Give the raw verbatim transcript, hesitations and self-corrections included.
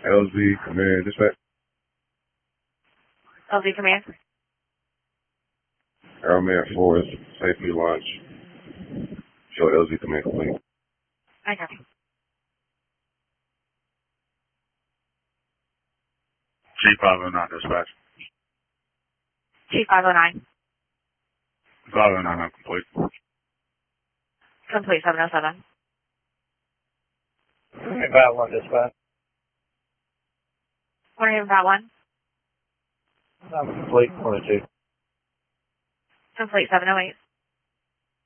L Z Command Dispatch. L Z Command. Airman four is safely launch. Show L Z Command complete. I got you. G five oh nine Dispatch. G five oh nine. five oh nine, I'm complete. Complete seven oh seven. About one Dispatch. Morning about one. I'm complete one oh two. Complete seven oh eight.